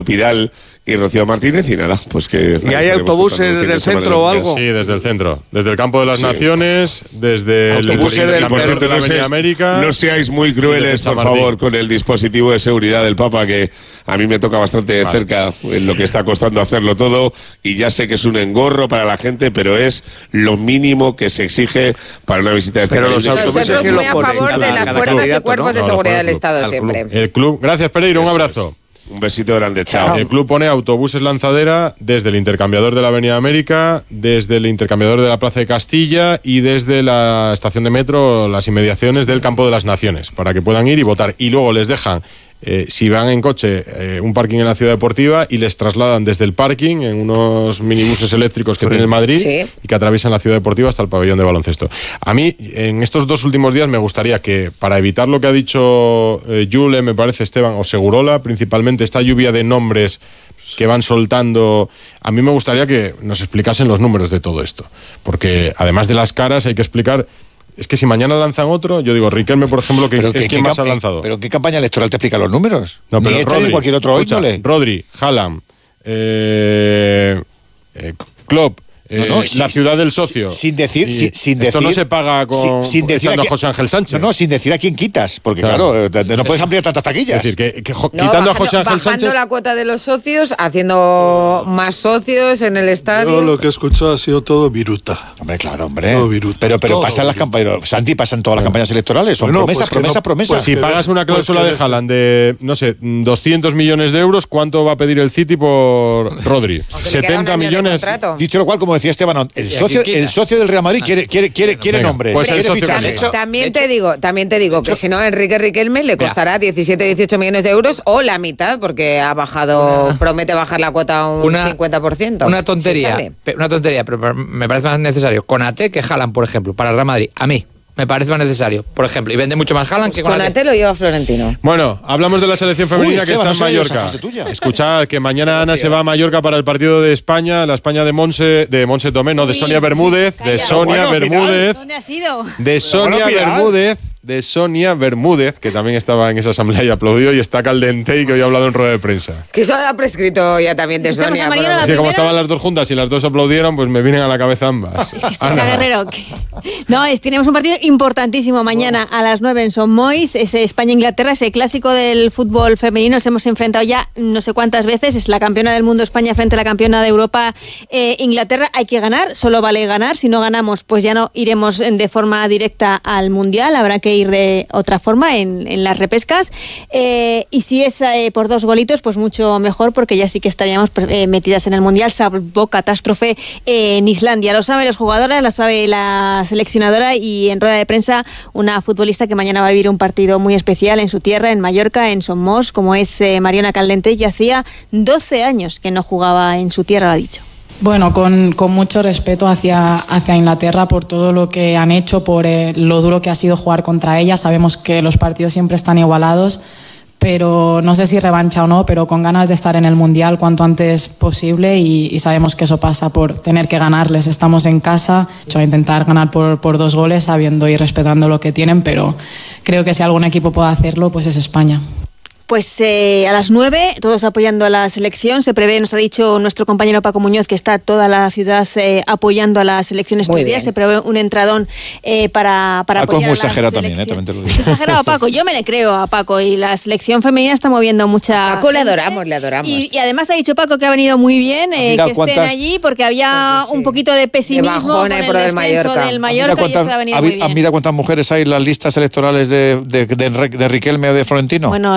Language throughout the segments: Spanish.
Pidal y Rocío Martínez y nada, pues que... ¿Y hay autobuses desde el centro o algo? Sí, desde el centro, desde el Campo de las Naciones, desde autobuses el del de la Avenida América. No seáis muy crueles, por favor, con el dispositivo de seguridad del Papa, que a mí me toca bastante de cerca en lo que está costando hacerlo todo, y ya sé que es un engorro para la gente, pero es lo mínimo que se exige para una visita de este Pero calibre. Nosotros muy a favor de las fuerzas y cuerpos de seguridad del Estado siempre. El club, gracias Pereira, un abrazo. Un besito grande, chao. El club pone autobuses lanzadera desde el intercambiador de la Avenida América, desde el intercambiador de la Plaza de Castilla y desde la estación de metro, las inmediaciones del Campo de las Naciones, para que puedan ir y votar. Y luego les dejan, si van en coche, un parking en la Ciudad Deportiva y les trasladan desde el parking en unos minibuses eléctricos que tiene el Madrid y que atraviesan la Ciudad Deportiva hasta el pabellón de baloncesto. A mí, en estos 2 últimos días, me gustaría que, para evitar lo que ha dicho Yule, me parece, Esteban, o Segurola, principalmente esta lluvia de nombres que van soltando, a mí me gustaría que nos explicasen los números de todo esto, porque además de las caras hay que explicar. Es que si mañana lanzan otro, yo digo, Riquelme, por ejemplo, que es quien más ha lanzado. ¿Pero en qué campaña electoral te explica los números? No, pero ni este ni cualquier otro índole. Rodri, Haaland, Klopp, la ciudad del socio. Sin decir... Esto no se paga con echando a José Ángel Sánchez. No, sin decir a quién quitas, porque claro, no puedes ampliar tantas taquillas. Es decir, quitando a José Ángel Sánchez... Bajando la cuota de los socios, haciendo más socios en el estadio... Yo lo que he escuchado ha sido todo viruta. Hombre, claro, hombre. Todo viruta. Pero todo pasan las campañas... Santi, pasan todas las campañas electorales. Son promesas. Pues si pagas una cláusula de Haaland de, no sé, 200 millones de euros, ¿cuánto va a pedir el City por Rodri? 70 millones. Dicho lo cual, como decía Esteban, el socio del Real Madrid quiere nombres. Pues quiere fichajes. También te digo que si no, Enrique Riquelme le costará 17-18 millones de euros o la mitad, porque ha bajado, promete bajar la cuota un 50%. Una tontería, pero me parece más necesario Konaté que Haaland, por ejemplo, para el Real Madrid. A mí me parece más necesario, por ejemplo, y vende mucho más Haaland que Konaté. Konaté lo lleva Florentino. Bueno, hablamos de la selección femenina que está en Mallorca. Escuchad que mañana Ana se va a Mallorca para el partido de España, la España de Monse Tomé, no, de Sonia Bermúdez, ¿Dónde ha sido? De Sonia Bermúdez, que también estaba en esa asamblea y aplaudió, y está caldente y que hoy ha hablado en rueda de prensa. Que eso ha prescrito ya también de Sonia. Es que como estaban las dos juntas y las dos aplaudieron, pues me vienen a la cabeza ambas. Es que está Guerrero. No, tenemos un partido importantísimo mañana a las 9 en Son Moix, ese España-Inglaterra, ese clásico del fútbol femenino. Nos hemos enfrentado ya no sé cuántas veces, es la campeona del mundo España frente a la campeona de Europa Inglaterra. Hay que ganar, solo vale ganar. Si no ganamos, pues ya no iremos de forma directa al Mundial, habrá que ir de otra forma en las repescas, y si es por 2 golitos, pues mucho mejor, porque ya sí que estaríamos metidas en el Mundial, salvo catástrofe en Islandia. Lo saben las jugadoras, lo sabe la seleccionadora, y en rueda de prensa una futbolista que mañana va a vivir un partido muy especial en su tierra, en Mallorca, en Son Moix, como es Mariona Caldentey, que hacía 12 años que no jugaba en su tierra, lo ha dicho. Bueno, con mucho respeto hacia Inglaterra por todo lo que han hecho, por lo duro que ha sido jugar contra ella. Sabemos que los partidos siempre están igualados, pero no sé si revancha o no, pero con ganas de estar en el Mundial cuanto antes posible, y sabemos que eso pasa por tener que ganarles. Estamos en casa, a intentar ganar por 2 goles, sabiendo y respetando lo que tienen, pero creo que si algún equipo puede hacerlo, pues es España. Pues a las 9, todos apoyando a la selección. Se prevé, nos ha dicho nuestro compañero Paco Muñoz, que está toda la ciudad apoyando a la selección estos días. Se prevé un entradón para apoyar Paco es muy a la exagerado selección. también te lo digo. Es exagerado Paco, yo me le creo a Paco, y la selección femenina está moviendo mucha... Paco le adoramos. Y además ha dicho Paco que ha venido muy bien que estén allí, porque había un poquito de pesimismo con el descenso del Mallorca, y eso ha venido muy bien. Mira cuántas mujeres hay en las listas electorales de Riquelme o de Florentino. Bueno,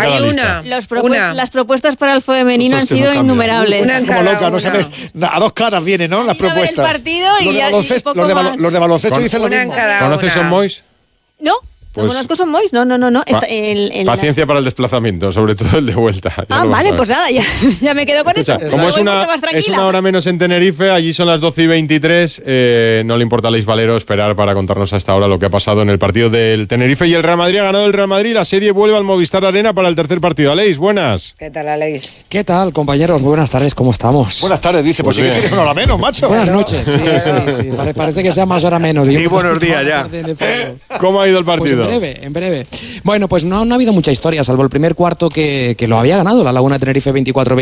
las propuestas para el femenino han sido innumerables. Como loca, no sabes, a 2 caras vienen, ¿no? Las propuestas. El partido y los de baloncesto dicen lo mismo. ¿Conoces Son Moix? No. Pues, ¿no conozco Son Moix? No. Paciencia para el desplazamiento, sobre todo el de vuelta. Vale, pues nada, ya me quedo con eso. Como es una hora menos en Tenerife, allí son las 12:23, no le importa a Aleix Valero esperar para contarnos a esta hora lo que ha pasado en el partido del Tenerife y el Real Madrid. Ha ganado el Real Madrid, la serie vuelve al Movistar Arena para el tercer partido. Aleix, buenas. ¿Qué tal, Aleix? ¿Qué tal, compañeros? Muy buenas tardes, ¿cómo estamos? Buenas tardes, dice, pues sí que tienes una hora menos, macho. Buenas noches, sí. Parece que sea más hora menos. Y buenos días ya. ¿Cómo ha ido el partido? Pues en breve. Bueno, pues no ha habido mucha historia, salvo el primer cuarto que lo había ganado la Laguna Tenerife 24-20.